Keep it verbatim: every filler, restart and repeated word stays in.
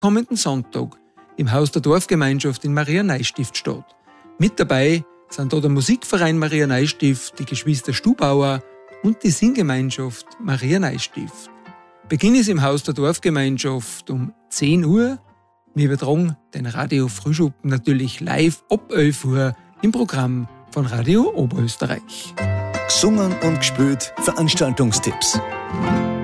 kommenden Sonntag im Haus der Dorfgemeinschaft in Maria-Neustift statt. Mit dabei sind da der Musikverein Maria-Neustift, die Geschwister Stubauer und die Singgemeinschaft Maria-Neustift. Beginn ist im Haus der Dorfgemeinschaft um zehn Uhr. Wir übertragen den Radio Frühschuppen natürlich live ab elf Uhr im Programm von Radio Oberösterreich. Gesungen und gespielt Veranstaltungstipps.